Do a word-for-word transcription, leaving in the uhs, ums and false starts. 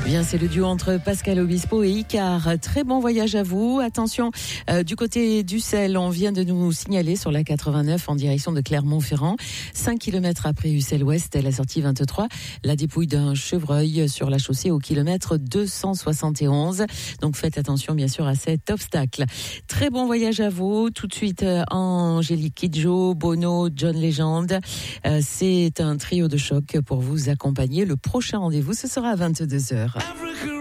Bien, c'est le duo entre Pascal Obispo et Icar. Très bon voyage à vous. Attention, euh, du côté d'Ussel, on vient de nous signaler sur la quatre-vingt-neuf en direction de Clermont-Ferrand. cinq kilomètres après Ussel-Ouest, la sortie vingt-trois, la dépouille d'un chevreuil sur la chaussée au kilomètre deux cent soixante et onze. Donc faites attention bien sûr à cet obstacle. Très bon voyage à vous. Tout de suite, euh, Angélique Kidjo, Bono, John Legend. Euh, c'est un trio de choc pour vous accompagner. Le prochain rendez-vous, ce sera à vingt-deux heures.